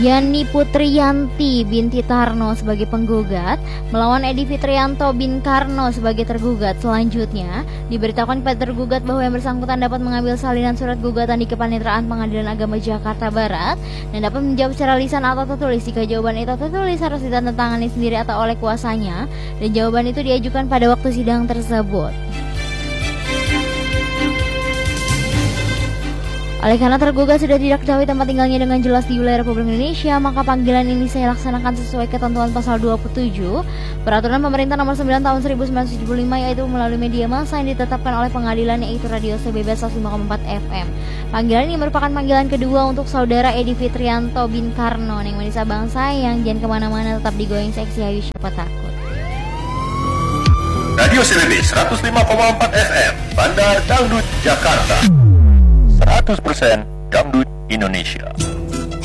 Yani Putriyanti binti Tarno sebagai penggugat melawan Edi Fitrianto bin Karno sebagai tergugat. Selanjutnya, diberitahukan kepada tergugat bahwa yang bersangkutan dapat mengambil salinan surat gugatan di Kepaniteraan Pengadilan Agama Jakarta Barat dan dapat menjawab secara lisan atau tertulis. Jika jawaban itu tertulis harus ditandatangani sendiri atau oleh kuasanya dan jawaban itu diajukan pada waktu sidang tersebut. Oleh karena tergugat sudah tidak ketahui tempat tinggalnya dengan jelas di wilayah Republik Indonesia, maka panggilan ini saya laksanakan sesuai ketentuan pasal 27 Peraturan Pemerintah Nomor 9 Tahun 1975, yaitu melalui media massa yang ditetapkan oleh pengadilan, yaitu Radio CBB 105,4 FM. Panggilan ini merupakan panggilan kedua untuk saudara Edi Fitrianto bin Karno. Neng Manisa Bang Sayang, jangan kemana-mana, tetap digoyang seksi, hayu siapa takut. Radio CBB 105,4 FM, Bandar Dangdut Jakarta. 100% Dangdut Indonesia.